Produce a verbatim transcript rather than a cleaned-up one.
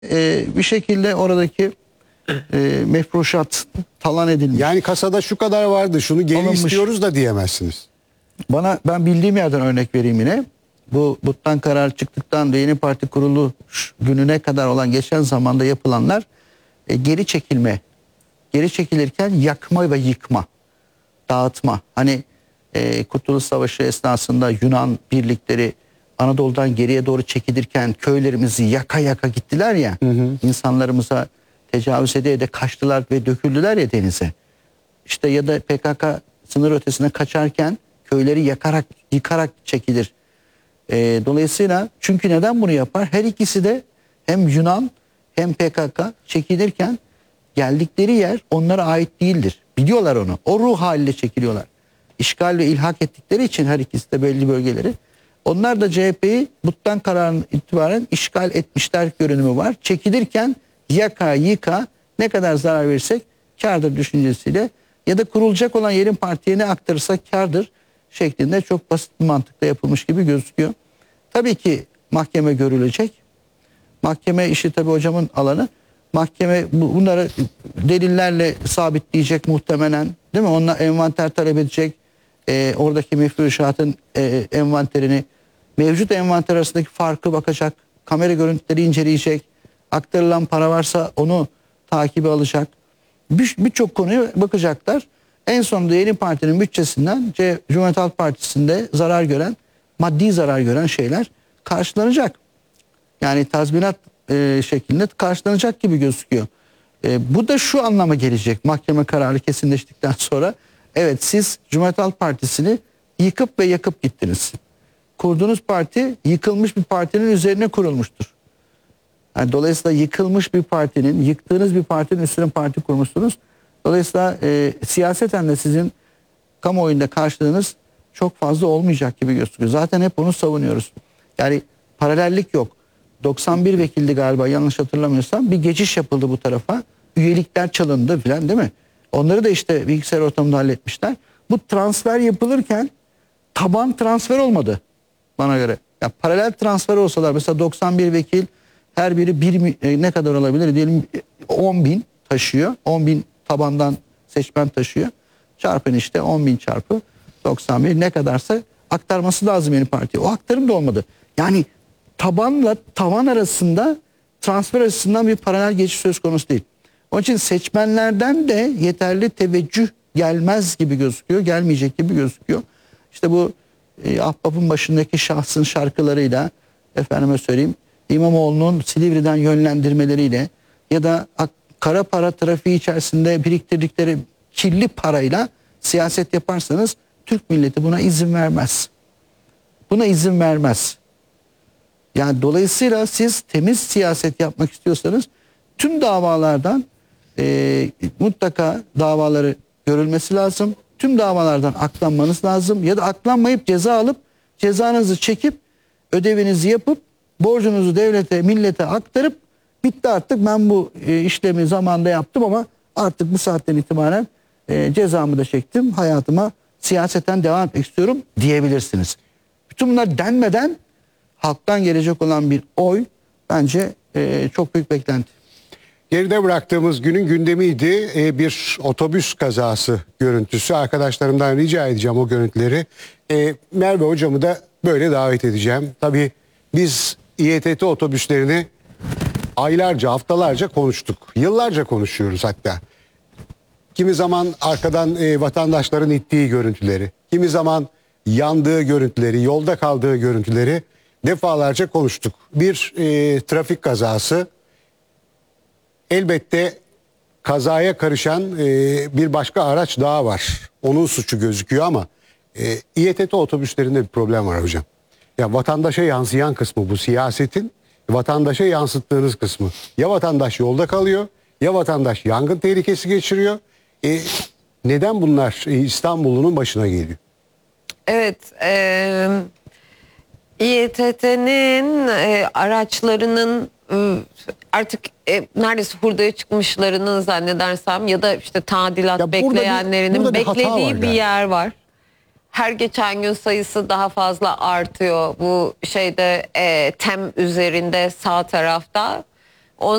e, bir şekilde oradaki e, mefruşat talan edilmiş. Yani kasada şu kadar vardı, şunu geri Alınmış. istiyoruz da diyemezsiniz. Bana, ben bildiğim yerden örnek vereyim yine. Bu But'tan karar çıktıktan ve yeni parti kuruluş gününe kadar olan geçen zamanda yapılanlar e, geri çekilme. Geri çekilirken yakma ve yıkma, dağıtma. Hani e, Kurtuluş Savaşı esnasında Yunan birlikleri Anadolu'dan geriye doğru çekilirken köylerimizi yaka yaka gittiler ya. Hı hı. İnsanlarımıza tecavüz ede de kaçtılar ve döküldüler ya denize. İşte ya da P K K sınır ötesine kaçarken köyleri yakarak, yıkarak çekilir. E, dolayısıyla çünkü neden bunu yapar? Her ikisi de hem Yunan hem P K K çekilirken geldikleri yer onlara ait değildir. Biliyorlar onu. O ruh haliyle çekiliyorlar. İşgal ve ilhak ettikleri için her ikisi de belli bölgeleri. Onlar da C H P'yi But'tan kararın itibaren işgal etmişler görünümü var. Çekilirken yaka yıka ne kadar zarar verirsek kârdır düşüncesiyle ya da kurulacak olan yerin partiye ne aktarırsak kârdır şeklinde çok basit bir mantıkla yapılmış gibi gözüküyor. Tabii ki mahkeme görülecek. Mahkeme işi tabii hocamın alanı. Mahkeme bunları delillerle sabitleyecek muhtemelen, değil mi? Onlar envanter talep edecek. Ee, oradaki mefruşatın e, envanterini, mevcut envanter arasındaki farkı bakacak. Kamera görüntüleri inceleyecek. Aktarılan para varsa onu takibe alacak. Birçok bir konuya bakacaklar. En sonunda yeni partinin bütçesinden C Cumhuriyet Halk Partisi'nde zarar gören, maddi zarar gören şeyler karşılanacak. Yani tazminat e, şeklinde karşılanacak gibi gözüküyor. E, bu da şu anlama gelecek mahkeme kararı kesinleştikten sonra. Evet, siz Cumhuriyet Halk Partisi'ni yıkıp ve yakıp gittiniz. Kurduğunuz parti yıkılmış bir partinin üzerine kurulmuştur. Yani dolayısıyla yıkılmış bir partinin, yıktığınız bir partinin üstüne parti kurmuşsunuz. Dolayısıyla e, siyaseten de sizin kamuoyunda karşılığınız çok fazla olmayacak gibi gözüküyor. Zaten hep onu savunuyoruz. Yani paralellik yok. doksan bir vekildi galiba, yanlış hatırlamıyorsam, bir geçiş yapıldı bu tarafa. Üyelikler çalındı filan, değil mi? Onları da işte bilgisayar ortamında halletmişler. Bu transfer yapılırken taban transfer olmadı bana göre. Ya paralel transfer olsalar mesela doksan bir vekil her biri bir, e, ne kadar olabilir diyelim on bin taşıyor. on bin tabandan seçmen taşıyor. Çarpın işte on bin çarpı doksan bir ne kadarsa aktarması lazım yeni partiye. O aktarım da olmadı. Yani tabanla tavan arasında transfer açısından bir paralel geçiş söz konusu değil. Onun için seçmenlerden de yeterli teveccüh gelmez gibi gözüküyor. Gelmeyecek gibi gözüküyor. İşte bu e, Ahbap'ın başındaki şahsın şarkılarıyla, efendime söyleyeyim, İmamoğlu'nun Silivri'den yönlendirmeleriyle ya da kara para trafiği içerisinde biriktirdikleri kirli parayla siyaset yaparsanız Türk milleti buna izin vermez. Buna izin vermez. Yani dolayısıyla siz temiz siyaset yapmak istiyorsanız tüm davalardan e, mutlaka davaları görülmesi lazım. Tüm davalardan aklanmanız lazım. Ya da aklanmayıp ceza alıp cezanızı çekip ödevinizi yapıp borcunuzu devlete, millete aktarıp bitti artık, ben bu e, işlemi zamanında yaptım ama artık bu saatten itibaren e, cezamı da çektim. Hayatıma siyaseten devam etmek istiyorum diyebilirsiniz. Bütün bunlar denmeden halktan gelecek olan bir oy bence e, çok büyük beklenti. Geride bıraktığımız günün gündemiydi. Ee, bir otobüs kazası görüntüsü. Arkadaşlarımdan rica edeceğim o görüntüleri. Ee, Merve hocamı da böyle davet edeceğim. Tabii biz İETT otobüslerini aylarca, haftalarca konuştuk. Yıllarca konuşuyoruz hatta. Kimi zaman arkadan e, vatandaşların ittiği görüntüleri, kimi zaman yandığı görüntüleri, yolda kaldığı görüntüleri defalarca konuştuk. Bir e, trafik kazası. Elbette kazaya karışan e, bir başka araç daha var. Onun suçu gözüküyor ama e, İETT otobüslerinde bir problem var hocam. Ya vatandaşa yansıyan kısmı bu siyasetin, vatandaşa yansıttığınız kısmı. Ya vatandaş yolda kalıyor, ya vatandaş yangın tehlikesi geçiriyor. E, neden bunlar e, İstanbul'un başına geliyor? Evet, e, İETT'nin e, araçlarının e, artık e, neredeyse hurdaya çıkmışlarını zannedersem ya da işte tadilat Ya bekleyenlerinin burada bir- burada bir hata beklediği var bir yani. yer var. Her geçen gün sayısı daha fazla artıyor. Bu şeyde e, Tem üzerinde sağ tarafta